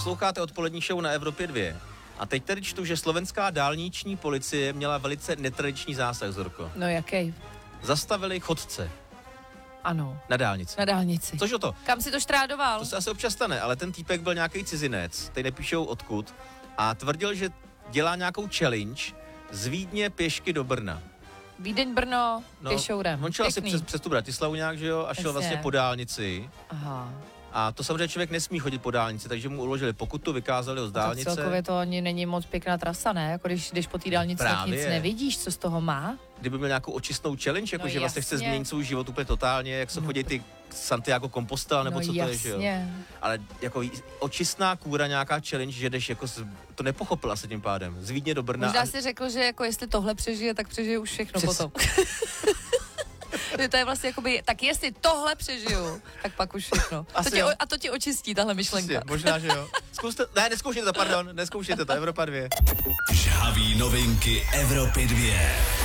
Posloucháte odpolední show na Evropě 2. A teď tady čtu, že slovenská dálniční policie měla velice netradiční zásah, Zorko. No jaký? Zastavili chodce. Ano. Na dálnici. Na dálnici. Což o to? Kam si to štrádoval? To se asi občas stane, ale ten týpek byl nějaký cizinec, teď nepíšou odkud, a tvrdil, že dělá nějakou challenge z Vídně pěšky do Brna. Vídeň, Brno, pěšourem. On šel asi přes tu Bratislavu nějak, že jo, a šel vlastně po dálnici. Aha. A to samozřejmě člověk nesmí chodit po dálnici, takže mu uložili pokutu, vykázali ho z dálnice. Tak celkově to ani není moc pěkná trasa, ne? Jako když po té dálnici tak nic nevidíš, co z toho má. Kdyby měl nějakou očistnou challenge, jako že vlastně chce změnit svůj život úplně totálně, jak se chodí ty Santiago Compostela, nebo co to je, že jo? Ale jako očistná kůra, nějaká challenge, že jdeš jako, to nepochopil asi tím pádem, z Vídně do Brna. Možná si řekl, že jako jestli tohle přežije, tak přežije už všechno potom. To je vlastně jakoby, tak jestli tohle přežiju, tak pak už všechno. To ti očistí, tahle myšlenka. Přesně, možná, že jo. Neskoušejte to, Evropa 2. Žhavý novinky Evropy 2.